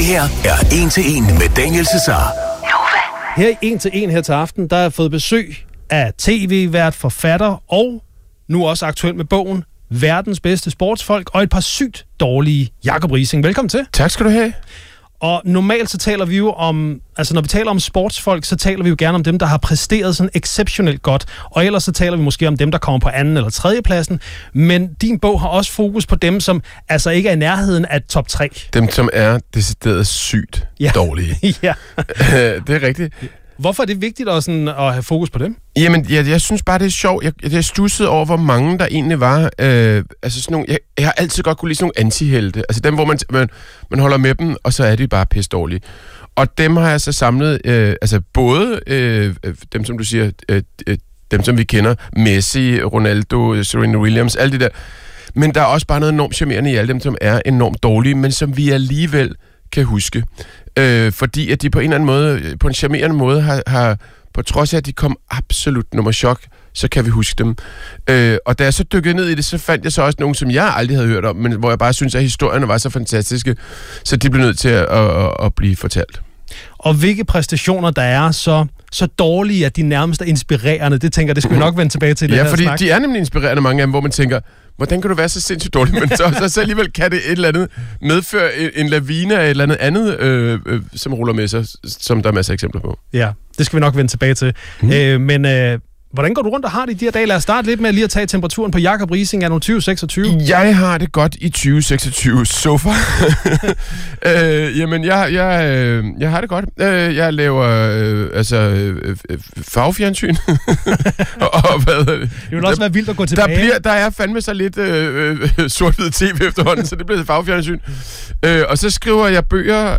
her er 1 til 1 med Daniel Cesar. Her i 1 til 1 her til aften, der har jeg fået besøg af tv-vært, forfatter og nu også aktuelt med bogen Verdens bedste sportsfolk og et par sygt dårlige Jacob Riising. Velkommen til. Tak skal du have. Og normalt så taler vi jo om, altså når vi taler om sportsfolk, så taler vi jo gerne om dem, der har præsteret sådan exceptionelt godt. Og ellers så taler vi måske om dem, der kommer på anden eller tredje pladsen. Men din bog har også fokus på dem, som altså ikke er i nærheden af top 3. Dem, som er decideret sygt dårlige. Ja. Det er rigtigt. Hvorfor er det vigtigt at have fokus på dem? Jamen, jeg synes bare, det er sjovt. Jeg studsede over, hvor mange der egentlig var. Altså sådan nogle, jeg har altid godt kunne lide sådan nogle antihelte. Altså dem, hvor man holder med dem, og så er de bare pisse dårlige. Og dem har jeg så samlet, altså både dem, som du siger, dem, som vi kender, Messi, Ronaldo, Serena Williams, alle de der. Men der er også bare noget enormt charmerende i alle dem, som er enormt dårlige, men som vi alligevel kan huske. Fordi at de på en eller anden måde, på en charmerende måde, har på trods af, at de kom absolut nummer chok, så kan vi huske dem. Og da jeg så dykkede ned i det, så fandt jeg så også nogle, som jeg aldrig havde hørt om, men hvor jeg bare synes, at historierne var så fantastiske, så de blev nødt til at blive fortalt. Og hvilke præstationer, der er så dårlige, at de nærmest er inspirerende, det tænker jeg, det skal vi nok vende tilbage til. Ja, fordi de er nemlig inspirerende, mange af dem, hvor man tænker, hvordan kan du være så sindssygt dårlig? Men så alligevel kan det et eller andet medføre en lavine af et eller andet, som ruller med sig, som der er masser af eksempler på. Ja, det skal vi nok vende tilbage til. Men hvordan går du rundt og har det i de her dage? Lad os starte lidt med lige at tage temperaturen på Jacob Riising anno 2026. Jeg har det godt i 2026, so far. Jamen, jeg har det godt. Jeg laver farvefjernsyn. Og hvad det vil også være vildt at gå tilbage. Der er fandme så lidt sort-hvid tv efterhånden, så det bliver farvefjernsyn. Og så skriver jeg bøger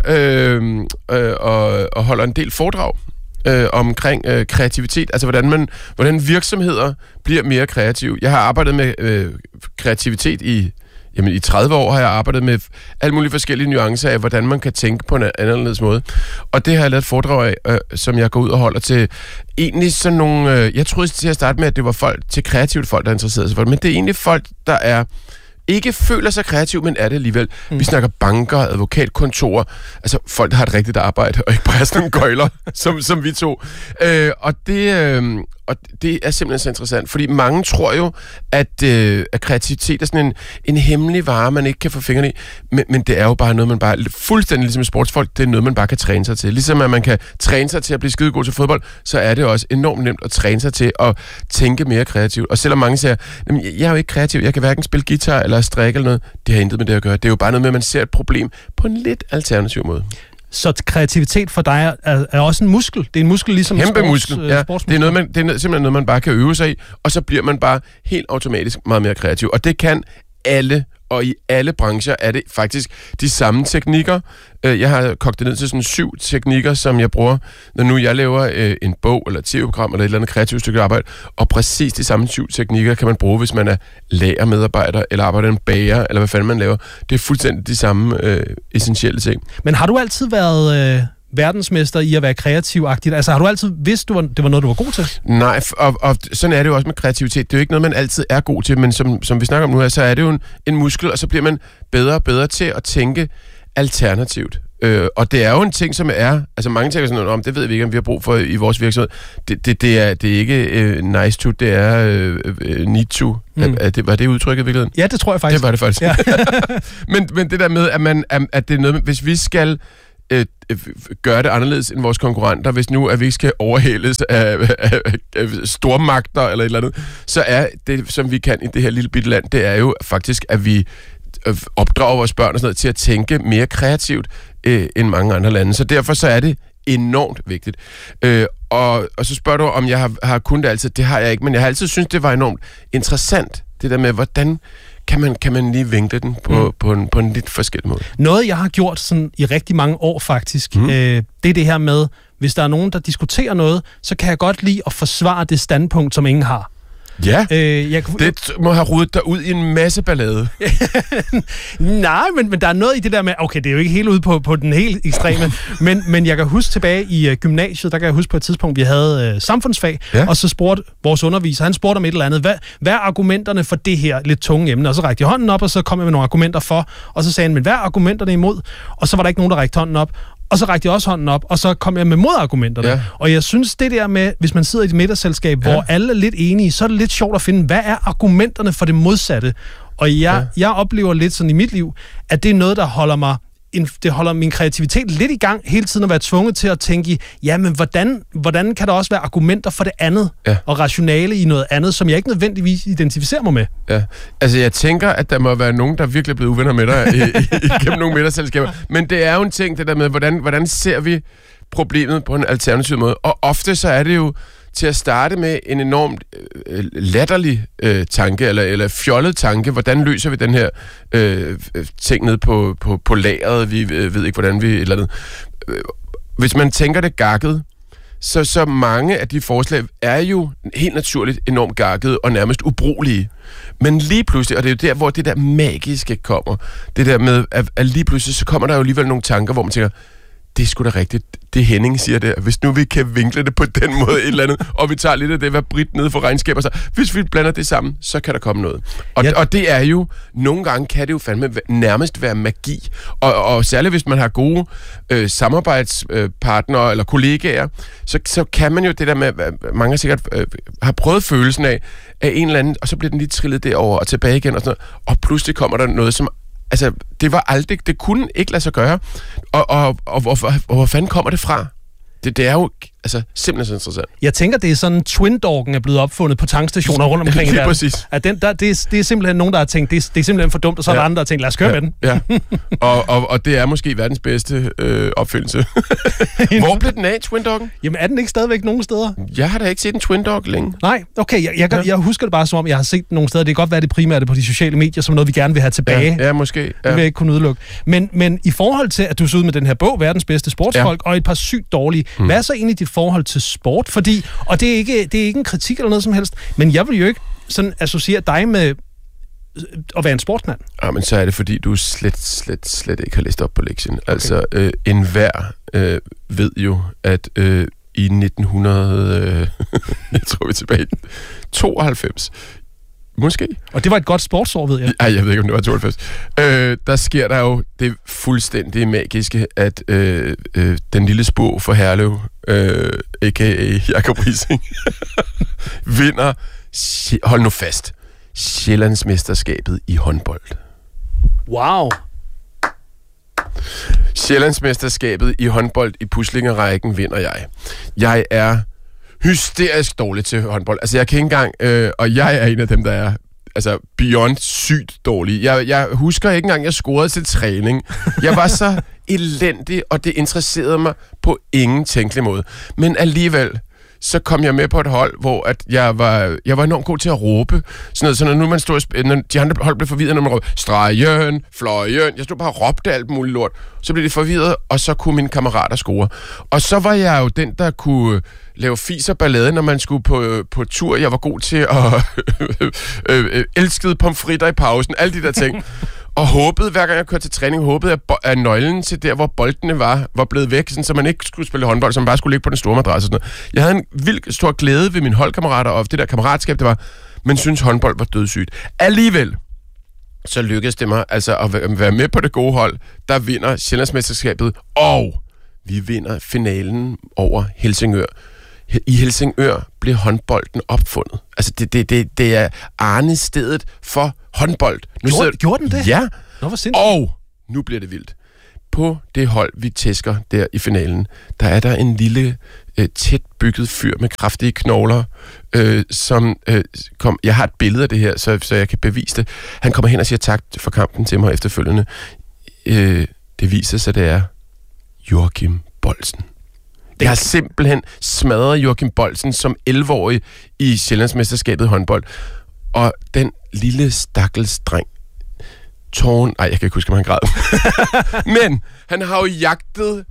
og holder en del foredrag omkring kreativitet, altså hvordan virksomheder bliver mere kreative. Jeg har arbejdet med kreativitet i 30 år har jeg arbejdet med alle mulige forskellige nuancer af, hvordan man kan tænke på en anderledes måde. Og det har jeg lavet et foredrag af, som jeg går ud og holder til egentlig sådan nogle... jeg troede til at starte med, at det var kreativt folk, der interesserede sig for det, men det er egentlig folk, der er ikke føler sig kreativ, men er det alligevel. Vi snakker banker, advokatkontorer, altså folk, der har et rigtigt arbejde, og ikke bare sådan nogle gøjler, som vi to. Og det er simpelthen så interessant, fordi mange tror jo, at kreativitet er sådan en hemmelig vare, man ikke kan få fingrene i, men det er jo bare noget, man bare, fuldstændig ligesom sportsfolk, det er noget, man bare kan træne sig til. Ligesom at man kan træne sig til at blive skidegod til fodbold, så er det også enormt nemt at træne sig til at tænke mere kreativt. Og selvom mange siger, jeg er jo ikke kreativ, jeg kan hverken spille guitar eller strikke eller noget, det har intet med det at gøre. Det er jo bare noget med, at man ser et problem på en lidt alternativ måde. Så kreativitet for dig er også en muskel? Det er en muskel ligesom kæmpe muskel, ja. Det er simpelthen noget, man bare kan øve sig i, og så bliver man bare helt automatisk meget mere kreativ. Og det kan alle, og i alle brancher er det faktisk de samme teknikker. Jeg har kogt det ned til sådan 7 teknikker, som jeg bruger, når nu jeg laver en bog, eller et tv-program, eller et eller andet kreativt stykke arbejde. Og præcis de samme 7 teknikker kan man bruge, hvis man er lagermedarbejder, eller arbejder en bager, eller hvad fanden man laver. Det er fuldstændig de samme essentielle ting. Men har du altid været... verdensmester i at være kreativ-agtigt? Altså har du altid vidst, det var noget, du var god til? Nej, og sådan er det jo også med kreativitet. Det er jo ikke noget, man altid er god til, men som vi snakker om nu her, så er det jo en muskel, og så bliver man bedre og bedre til at tænke alternativt. Og det er jo en ting, som er... Altså mange tænker sådan noget om, det ved vi ikke, om vi har brug for i vores virksomhed. Det er ikke nice to, det er need to. Var det udtrykket i virkeligheden? Ja, det tror jeg faktisk. Det var det faktisk. Ja. men det der med, at det er noget, hvis vi skal... gøre det anderledes end vores konkurrenter, hvis nu at vi ikke skal overhales af stormagter eller et eller andet, så er det, som vi kan i det her lille bitte land, det er jo faktisk, at vi opdrager vores børn og sådan noget til at tænke mere kreativt end mange andre lande. Så derfor så er det enormt vigtigt. Og så spørger du, om jeg har kunnet det altid. Det har jeg ikke, men jeg har altid syntes, det var enormt interessant, det der med, hvordan kan man lige vinkle den på en lidt forskellig måde. Noget, jeg har gjort sådan i rigtig mange år faktisk, det er det her med, hvis der er nogen, der diskuterer noget, så kan jeg godt lide at forsvare det standpunkt, som ingen har. Ja, det må have rodet dig ud i en masse ballade. Nej, men der er noget i det der med, okay, det er jo ikke helt ude på den helt ekstreme, men jeg kan huske tilbage i gymnasiet, der kan jeg huske på et tidspunkt, vi havde samfundsfag, og så spurgte vores underviser, han spurgte om et eller andet, hvad er argumenterne for det her lidt tunge emne? Og så rækte jeg hånden op, og så kom jeg med nogle argumenter for, og så sagde han, men hvad er argumenterne imod? Og så var der ikke nogen, der rækte hånden op. Og så rækte jeg også hånden op, og så kom jeg med modargumenterne. Ja. Og jeg synes, det der med, hvis man sidder i et middagsselskab, hvor alle er lidt enige, så er det lidt sjovt at finde, hvad er argumenterne for det modsatte? Og jeg oplever lidt sådan i mit liv, at det er noget, der holder min kreativitet lidt i gang, hele tiden at være tvunget til at tænke i, men hvordan kan der også være argumenter for det andet, og rationale i noget andet, som jeg ikke nødvendigvis identificerer mig med? Ja, altså jeg tænker, at der må være nogen, der virkelig er blevet uvenner med dig igennem nogle middagsselskaber, men det er jo en ting, det der med, hvordan ser vi problemet på en alternativ måde, og ofte så er det jo til at starte med en enormt latterlig tanke, eller fjollet tanke. Hvordan løser vi den her ting ned på lageret? Vi ved ikke, hvordan vi et eller andet. Hvis man tænker det gakket, så mange af de forslag er jo helt naturligt enormt gakkede og nærmest ubrugelige. Men lige pludselig, og det er jo der, hvor det der magiske kommer, det der med, at lige pludselig, så kommer der jo alligevel nogle tanker, hvor man tænker, det er sgu da rigtigt. Det Henning siger der. Hvis nu vi kan vinkle det på den måde et eller andet, og vi tager lidt af det, hvad Britt nede for regnskaber, så hvis vi blander det sammen, så kan der komme noget. Og det er jo, nogle gange kan det jo fandme nærmest være magi. Og særligt hvis man har gode samarbejdspartnere eller kollegaer, så kan man jo det der med, mange sikkert har prøvet følelsen af en eller anden, og så bliver den lige trillet derover og tilbage igen, og sådan noget, og pludselig kommer der noget, som altså, det kunne ikke lade sig gøre. Og hvor fanden kommer det fra? Det er jo simpelthen så interessant. Jeg tænker, det er sådan, Twin-doggen er blevet opfundet på tankstationer rundt omkring i verden. Præcis. At det er simpelthen nogen, der har tænkt, det er simpelthen for dumt, og så er der andre, der har tænkt, lad os køre med den. Ja. Og det er måske verdens bedste opfindelse. Hvor blev den af, Twin-doggen? Jamen, er den ikke stadigvæk nogen steder? Jeg har da ikke set en Twin-dog længe. Nej, okay. Jeg husker det bare som om, jeg har set den nogle steder. Det kan godt være, det primært på de sociale medier, som noget, vi gerne vil have tilbage. Ja, måske. Ja. Det vil jeg ikke kunne udelukke. Men i forhold til, at du så ud med den her bog, Verdens bedste sportsfolk, og et par sygt dårlige, hvad er så egentlig dit forhold til sport? Fordi, og det er ikke en kritik eller noget som helst, men jeg vil jo ikke sådan associere dig med at være en sportsmand. Ja, men så er det, fordi du slet ikke har læst op på lektien. Okay. Altså, enhver ved jo, at i 1900, jeg tror vi er tilbage, 92, måske. Og det var et godt sportsår, ved jeg. Ej, jeg ved ikke, om det var 92. Der sker der jo det fuldstændig magiske, at den lille spur for Herlev, a.k.a. Jakob Riising, vinder, hold nu fast, Sjællandsmesterskabet i håndbold. Wow! Sjællandsmesterskabet i håndbold i Puslingerne-rækken vinder jeg. Jeg er hysterisk dårlig til håndbold. Altså, jeg kan ikke engang... og jeg er en af dem, der er beyond sygt dårlig. Jeg husker ikke engang, jeg scorede til træning. Jeg var så elendig, og det interesserede mig på ingen tænkelig måde. Men alligevel, så kom jeg med på et hold, hvor at jeg var enormt god til at råbe. Så når nu man stod, når de andre hold blev forvirret, når man råbte stregen, fløjen, jeg stod bare og råbte alt muligt lort. Så blev de forvirret, og så kunne mine kammerater score. Og så var jeg jo den, der kunne lave fis og ballade, når man skulle på tur. Jeg var god til at elskede pomfritter i pausen, alle de der ting. Og håbede, hver gang jeg kørte til træning, håbede jeg, at nøglen til der, hvor boldene var blevet væk, sådan, så man ikke skulle spille håndbold, så man bare skulle ligge på den store madras og sådan noget. Jeg havde en vild stor glæde ved mine holdkammerater, og det der kammeratskab, det var, men synes håndbold var dødssygt. Alligevel, så lykkedes det mig altså at være med på det gode hold, der vinder Sjællandsmesterskabet, og vi vinder finalen over Helsingør. I Helsingør blev håndbolden opfundet. Altså, det er arnestedet for håndbold. Gjorde den det? Ja. Nå, hvor sindssygt. Og nu bliver det vildt. På det hold, vi tæsker der i finalen, der er der en lille, tæt bygget fyr med kraftige knogler, som kom... Jeg har et billede af det her, så jeg kan bevise det. Han kommer hen og siger tak for kampen til mig efterfølgende. Det viser sig, det er Joachim Boldsen. Jeg har simpelthen smadret Joachim Boldsen som 11-årig i Sjællandsmesterskabet i håndbold. Og den lille stakkels dreng, jeg kan ikke huske, om han græd. Men han har jo jagtet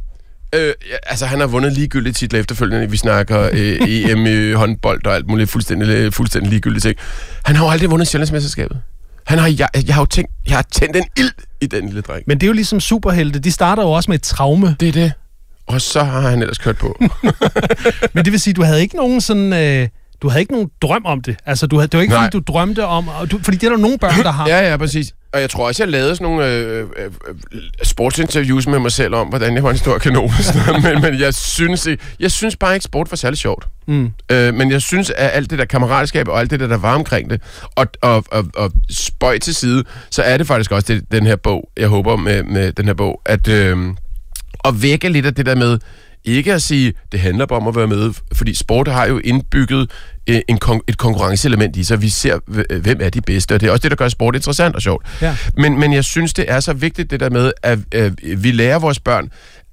Altså, han har vundet ligegyldige titler efterfølgende. Vi snakker EM i håndbold og alt muligt fuldstændig ligegyldige ting. Han har jo aldrig vundet Sjællandsmesterskabet. Jeg har tændt en ild i den lille dreng. Men det er jo ligesom superhelte. De starter jo også med et traume. Det er det. Og så har han ellers kørt på. Men det vil sige, du havde ikke nogen sådan... Du havde ikke nogen drøm om det. Altså, det var ikke, fordi du drømte om... fordi det er der nogle børn, der har. Ja, præcis. Og jeg tror også, jeg lavede sådan nogle sportsinterviews med mig selv om, hvordan jeg var en stor kanon. men jeg synes bare ikke, sport var særlig sjovt. Men jeg synes, at alt det der kammeratskab og alt det der var omkring det, og spøj til side, så er det faktisk også den her bog, jeg håber med den her bog, at vække lidt af det der med, ikke at sige, det handler bare om at være med, fordi sport har jo indbygget et konkurrenceelement i sig. Vi ser, hvem er de bedste, og det er også det, der gør sport interessant og sjovt. Ja. Men jeg synes, det er så vigtigt, det der med, at vi lærer vores børn,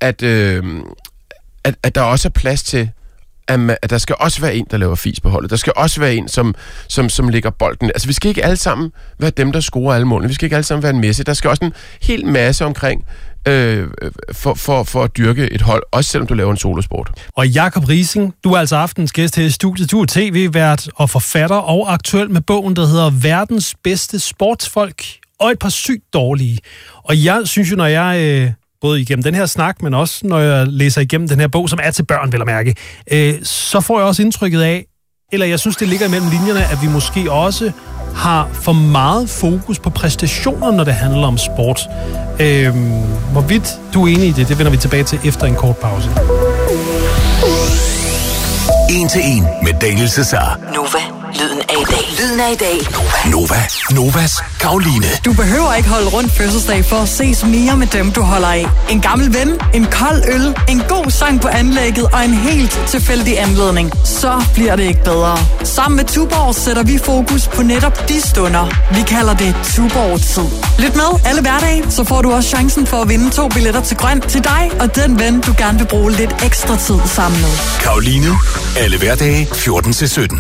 at der også er plads til, at der skal også være en, der laver fis på holdet. Der skal også være en, som lægger bolden. Altså, vi skal ikke alle sammen være dem, der scorer alle målene. Vi skal ikke alle sammen være en Messi. Der skal også en hel masse omkring for at dyrke et hold, også selvom du laver en solosport. Og Jakob Riising, du er altså aftens gæst her i studiet. Du er tv-vært og forfatter og aktuel med bogen, der hedder Verdens bedste sportsfolk og et par sygt dårlige. Og jeg synes jo, når jeg... både igennem den her snak, men også når jeg læser igennem den her bog, som er til børn, vil jeg mærke, så får jeg også indtrykket af, eller jeg synes, det ligger imellem linjerne, at vi måske også har for meget fokus på præstationer, når det handler om sport. Hvorvidt du er enig i det vender vi tilbage til efter en kort pause. 1 til 1 med Daniel Cesar. Nova. Lyden af i dag. Lyden af i dag. Nova. Novas Karoline. Du behøver ikke holde rundt fødselsdag for at ses mere med dem, du holder af. En gammel ven, en kold øl, en god sang på anlægget og en helt tilfældig anledning. Så bliver det ikke bedre. Sammen med Tuborg sætter vi fokus på netop de stunder. Vi kalder det Tuborg-tid. Lyt med alle hverdage, så får du også chancen for at vinde 2 billetter til grøn til dig og den ven, du gerne vil bruge lidt ekstra tid sammen med. Karoline. Alle hverdage 14-17.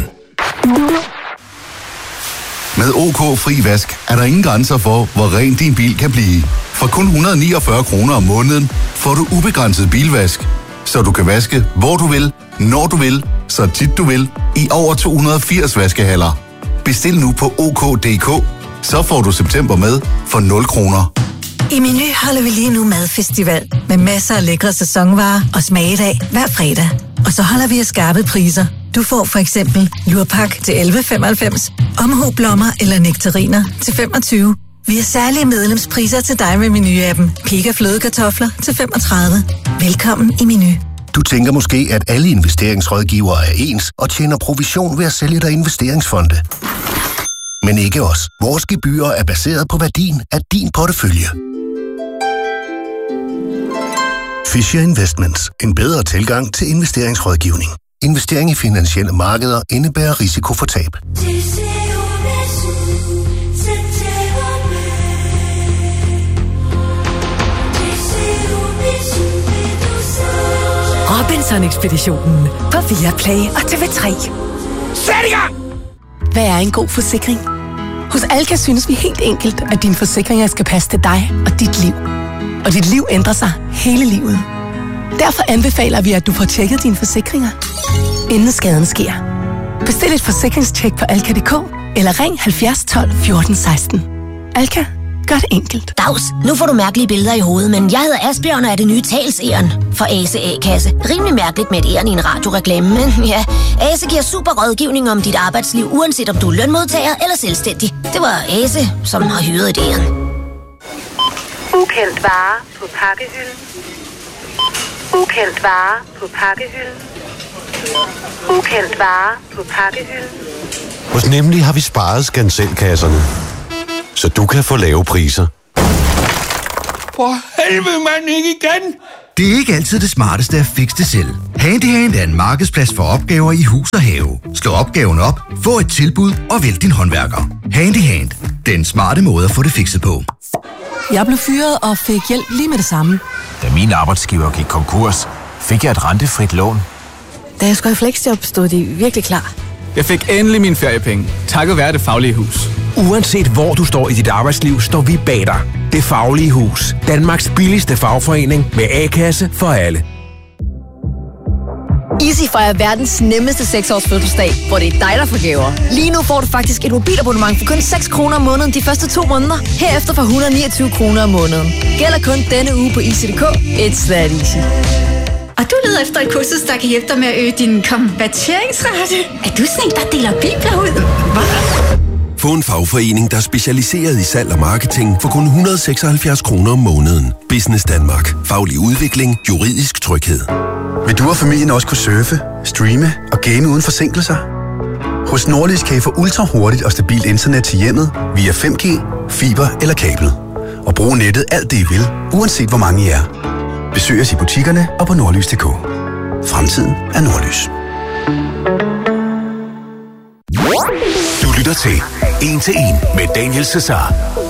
Med OK Fri Vask er der ingen grænser for, hvor ren din bil kan blive. For kun 149 kroner om måneden får du ubegrænset bilvask, så du kan vaske hvor du vil, når du vil, så tit du vil, i over 280 vaskehaller. Bestil nu på OK.dk, så får du september med for 0 kroner. I Meny holder vi lige nu madfestival med masser af lækre sæsonvarer og smagedag hver fredag. Og så holder vi af skarpe priser. Du får for eksempel lurpak til 11,95, omhublommer eller nektariner til 25. Vi har særlige medlemspriser til dig med Meny-appen. Pika flødekartofler til 35. Velkommen i Meny. Du tænker måske, at alle investeringsrådgivere er ens og tjener provision ved at sælge dig investeringsfonde. Men ikke os. Vores gebyrer er baseret på værdien af din portefølje. Fisher Investments. En bedre tilgang til investeringsrådgivning. Investering i finansielle markeder indebærer risiko for tab. Robinson-ekspeditionen på Viaplay og TV3. Sæt i gang! Hvad er en god forsikring? Hos Alka synes vi helt enkelt, at dine forsikringer skal passe til dig og dit liv. Og dit liv ændrer sig hele livet. Derfor anbefaler vi, at du får tjekket dine forsikringer, inden skaden sker. Bestil et forsikringstjek på alka.dk eller ring 70 12 14 16. Alka. Gør det enkelt. Dags, nu får du mærkelige billeder i hovedet, men jeg hedder Asbjørn og er det nye talsæren for Ase A-kasse. Rimelig mærkeligt med et æren i en radioreklame, men ja, Ase giver super rådgivning om dit arbejdsliv, uanset om du er lønmodtager eller selvstændig. Det var Ase, som har hyret et æren. Ukendt vare på pakkehylden. Ukendt vare på pakkehylden. Ukendt vare på pakkehylden. Hos Nemlig har vi sparet skanselkasserne, så du kan få lave priser. For helvede, mand, ikke igen! Det er ikke altid det smarteste at fikse det selv. Handyhand er en markedsplads for opgaver i hus og have. Slå opgaven op, få et tilbud og vælg din håndværker. Handyhand. Den smarte måde at få det fikset på. Jeg blev fyret og fik hjælp lige med det samme. Da min arbejdsgiver gik konkurs, fik jeg et rentefrit lån. Da jeg skulle i fleksjob, stod de virkelig klar. Jeg fik endelig mine feriepenge, takket være Det Faglige Hus. Uanset hvor du står i dit arbejdsliv, står vi bag dig. Det Faglige Hus. Danmarks billigste fagforening med A-kasse for alle. Easy fejrer verdens nemmeste 6-års fødselsdag, hvor det er dig, der får gaver. Lige nu får du faktisk et mobilabonnement for kun 6 kroner om måneden de første 2 måneder. Herefter for 129 kroner om måneden. Gælder kun denne uge på easy.dk. It's that easy. Og du leder efter et kursus, der kan hjælpe dig med at øge din konverteringsrate. Er du sådan en, der deler bibler ud? Hvad? Få en fagforening, der er specialiseret i salg og marketing for kun 176 kroner om måneden. Business Danmark. Faglig udvikling. Juridisk tryghed. Vil du og familien også kunne surfe, streame og game uden forsinkelser? Hos Nordisk kan I få ultra hurtigt og stabilt internet til hjemmet via 5G, fiber eller kabel. Og bruge nettet alt det I vil, uanset hvor mange I er. Besøg os i butikkerne og på nordlys.dk. Fremtiden er Nordlys. Du lytter til 1 til 1 med Daniel Cesar.